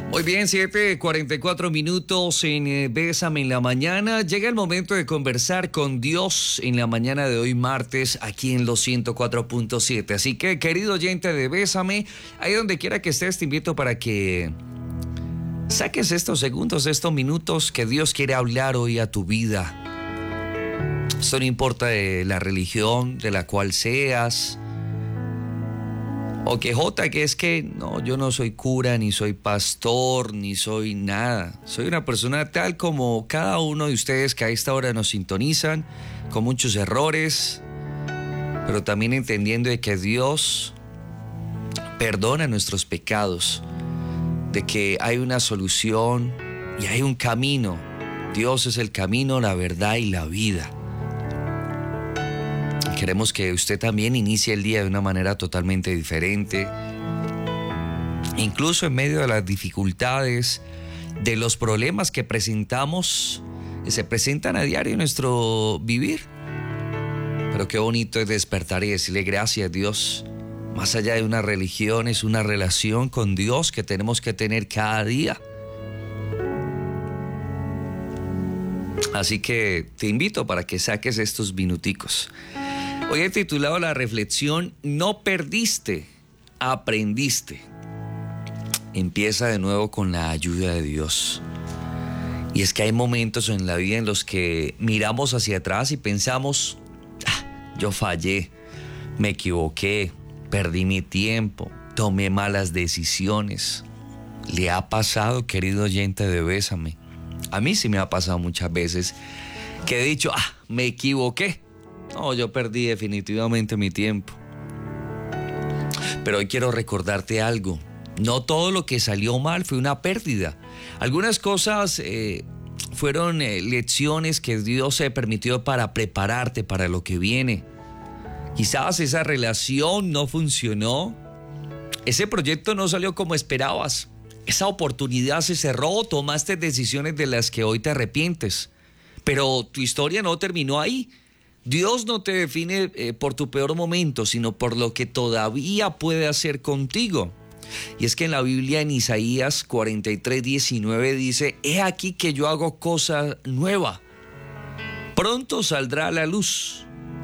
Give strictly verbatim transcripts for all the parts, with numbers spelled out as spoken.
Muy bien, siete cuarenta y cuatro minutos en eh, Bésame en la mañana. Llega el momento de conversar con Dios en la mañana de hoy martes aquí en los ciento cuatro punto siete. Así que, querido oyente de Bésame, ahí donde quiera que estés, te invito para que saques estos segundos, estos minutos que Dios quiere hablar hoy a tu vida. Esto no importa de la religión de la cual seas. O que Jota, que es que no, yo no soy cura, ni soy pastor, ni soy nada. Soy una persona tal como cada uno de ustedes que a esta hora nos sintonizan, con muchos errores, pero también entendiendo de que Dios perdona nuestros pecados, de que hay una solución y hay un camino. Dios es el camino, la verdad y la vida. Queremos que usted también inicie el día de una manera totalmente diferente, incluso en medio de las dificultades, de los problemas que presentamos, que se presentan a diario en nuestro vivir. Pero qué bonito es despertar y decirle gracias a Dios. Más allá de una religión, es una relación con Dios que tenemos que tener cada día. Así que te invito para que saques estos minuticos. Hoy he titulado la reflexión, no perdiste, aprendiste. Empieza de nuevo con la ayuda de Dios. Y es que hay momentos en la vida en los que miramos hacia atrás y pensamos, ah, yo fallé, me equivoqué, perdí mi tiempo, tomé malas decisiones. ¿Le ha pasado, querido oyente de Bésame? A mí sí me ha pasado muchas veces que he dicho, ah, me equivoqué. No, yo perdí definitivamente mi tiempo. Pero hoy quiero recordarte algo. No todo lo que salió mal fue una pérdida. Algunas cosas eh, fueron eh, lecciones que Dios se permitió para prepararte para lo que viene. Quizás esa relación no funcionó. Ese proyecto no salió como esperabas. Esa oportunidad se cerró, tomaste decisiones de las que hoy te arrepientes. Pero tu historia no terminó ahí. Dios no te define eh, por tu peor momento, sino por lo que todavía puede hacer contigo. Y es que en la Biblia, en Isaías cuarenta y tres, diecinueve, dice, he aquí que yo hago cosa nueva. Pronto saldrá a la luz.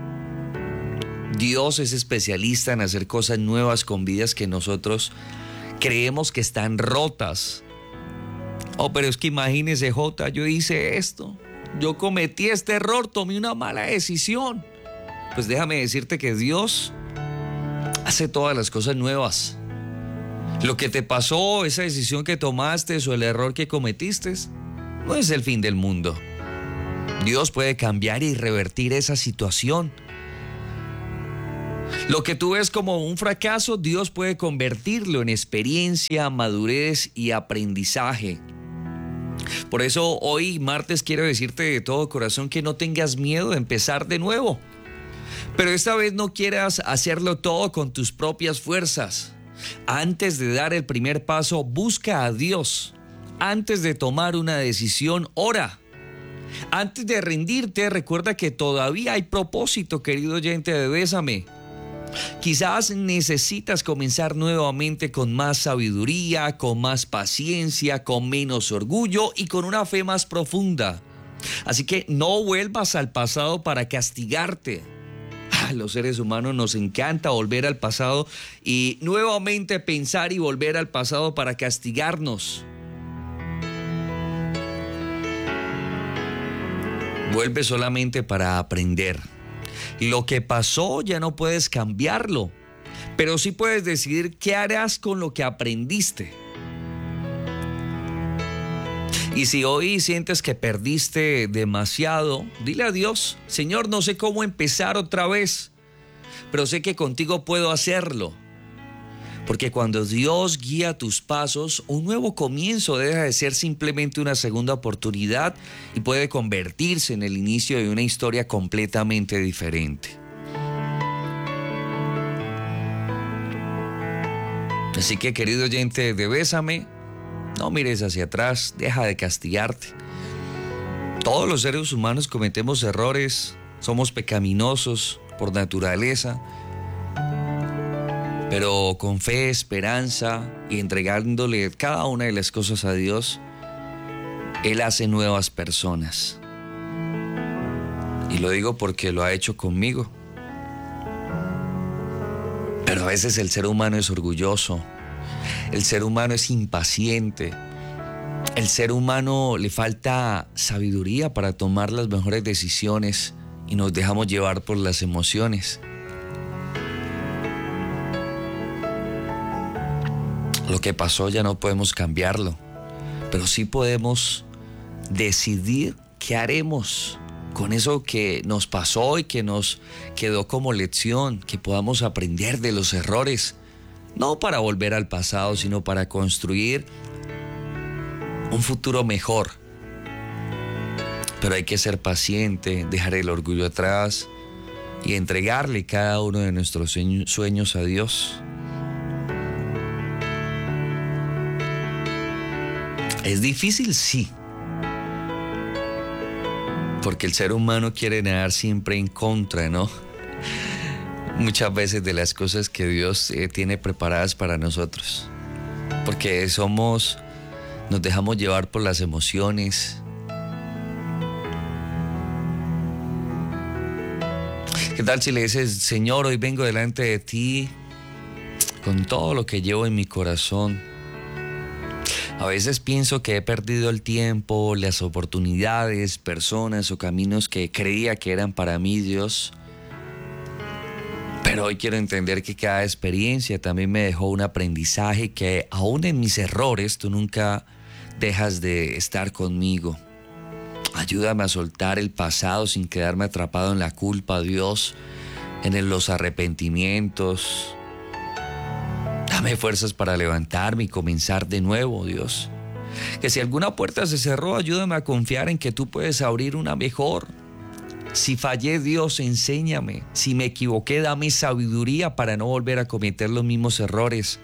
Dios es especialista en hacer cosas nuevas con vidas que nosotros creemos que están rotas. Oh, pero es que imagínese, Jota, yo hice esto. Yo cometí este error, tomé una mala decisión. Pues déjame decirte que Dios hace todas las cosas nuevas. Lo que te pasó, esa decisión que tomaste o el error que cometiste, no es el fin del mundo. Dios puede cambiar y revertir esa situación. Lo que tú ves como un fracaso, Dios puede convertirlo en experiencia, madurez y aprendizaje. Por eso hoy martes quiero decirte de todo corazón que no tengas miedo de empezar de nuevo. Pero esta vez no quieras hacerlo todo con tus propias fuerzas. Antes de dar el primer paso, busca a Dios. Antes de tomar una decisión, ora. Antes de rendirte, recuerda que todavía hay propósito, querido oyente de Bésame. Quizás necesitas comenzar nuevamente con más sabiduría, con más paciencia, con menos orgullo y con una fe más profunda. Así que no vuelvas al pasado para castigarte. A los seres humanos nos encanta volver al pasado y nuevamente pensar y volver al pasado para castigarnos. Vuelve solamente para aprender. Lo que pasó ya no puedes cambiarlo, pero sí puedes decidir qué harás con lo que aprendiste. Y si hoy sientes que perdiste demasiado, dile a Dios, Señor, no sé cómo empezar otra vez, pero sé que contigo puedo hacerlo. Porque cuando Dios guía tus pasos, un nuevo comienzo deja de ser simplemente una segunda oportunidad y puede convertirse en el inicio de una historia completamente diferente. Así que, querido oyente de Bésame, no mires hacia atrás, deja de castigarte. Todos los seres humanos cometemos errores, somos pecaminosos por naturaleza. Pero con fe, esperanza y entregándole cada una de las cosas a Dios, Él hace nuevas personas. Y lo digo porque lo ha hecho conmigo. Pero a veces el ser humano es orgulloso, el ser humano es impaciente, el ser humano le falta sabiduría para tomar las mejores decisiones y nos dejamos llevar por las emociones. Lo que pasó ya no podemos cambiarlo, pero sí podemos decidir qué haremos con eso que nos pasó y que nos quedó como lección, que podamos aprender de los errores, no para volver al pasado, sino para construir un futuro mejor. Pero hay que ser paciente, dejar el orgullo atrás y entregarle cada uno de nuestros sueños a Dios. Es difícil, sí, porque el ser humano quiere nadar siempre en contra, ¿no? Muchas veces de las cosas que Dios eh, tiene preparadas para nosotros, porque somos, nos dejamos llevar por las emociones. ¿Qué tal si le dices, Señor, hoy vengo delante de ti con todo lo que llevo en mi corazón? A veces pienso que he perdido el tiempo, las oportunidades, personas o caminos que creía que eran para mí, Dios. Pero hoy quiero entender que cada experiencia también me dejó un aprendizaje, que aún en mis errores tú nunca dejas de estar conmigo. Ayúdame a soltar el pasado sin quedarme atrapado en la culpa, Dios, en los arrepentimientos. Dame fuerzas para levantarme y comenzar de nuevo, Dios. Que si alguna puerta se cerró, ayúdame a confiar en que tú puedes abrir una mejor. Si fallé, Dios, enséñame. Si me equivoqué, dame sabiduría para no volver a cometer los mismos errores.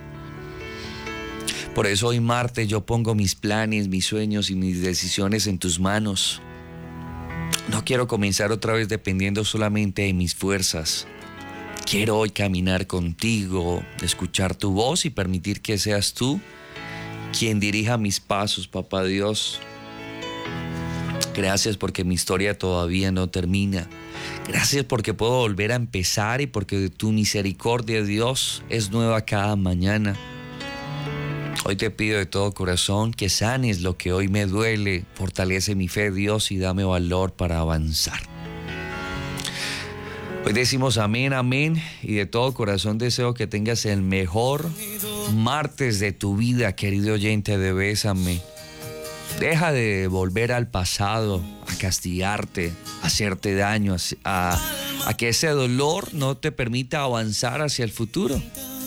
Por eso hoy martes yo pongo mis planes, mis sueños y mis decisiones en tus manos. No quiero comenzar otra vez dependiendo solamente de mis fuerzas. Quiero hoy caminar contigo, escuchar tu voz y permitir que seas tú quien dirija mis pasos, Papá Dios. Gracias porque mi historia todavía no termina. Gracias porque puedo volver a empezar y porque tu misericordia, Dios, es nueva cada mañana. Hoy te pido de todo corazón que sanes lo que hoy me duele, fortalece mi fe, Dios, y dame valor para avanzar. Hoy decimos amén, amén, y de todo corazón deseo que tengas el mejor martes de tu vida, querido oyente de Bésame. Deja de volver al pasado, a castigarte, a hacerte daño, a, a que ese dolor no te permita avanzar hacia el futuro.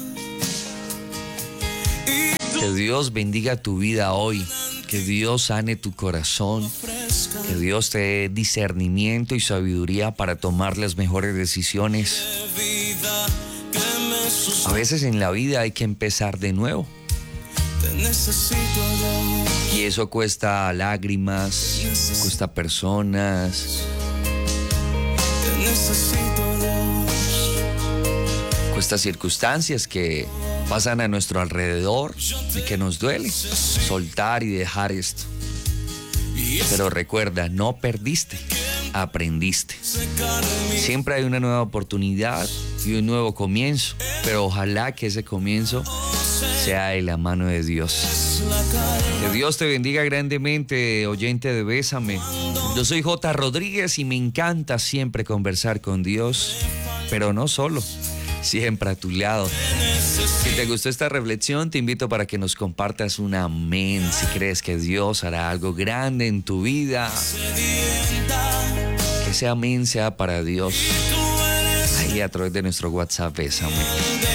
Que Dios bendiga tu vida hoy, que Dios sane tu corazón, que Dios te dé discernimiento y sabiduría para tomar las mejores decisiones. A veces en la vida hay que empezar de nuevo. Y eso cuesta lágrimas, cuesta personas, cuesta circunstancias que pasan a nuestro alrededor y que nos duele soltar y dejar esto. Pero recuerda, no perdiste, aprendiste. Siempre hay una nueva oportunidad y un nuevo comienzo, pero ojalá que ese comienzo sea de la mano de Dios. Que Dios te bendiga grandemente, oyente de Bésame. Yo soy J. Rodríguez y me encanta siempre conversar con Dios, pero no solo, siempre a tu lado. Si te gustó esta reflexión, te invito para que nos compartas un amén. Si crees que Dios hará algo grande en tu vida, que ese amén sea para Dios. Ahí a través de nuestro WhatsApp, Bésame.